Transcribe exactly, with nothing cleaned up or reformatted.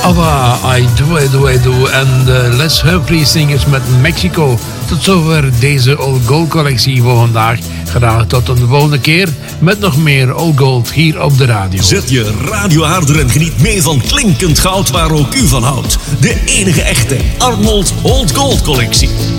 Ava, I do, I do, I do. En de Les Humphrey Singers met Mexico. Tot zover deze All Gold collectie voor vandaag. Graag tot de volgende keer met nog meer All Gold hier op de radio. Zet je radio harder en geniet mee van klinkend goud waar ook u van houdt. De enige echte Arnold Old Gold collectie.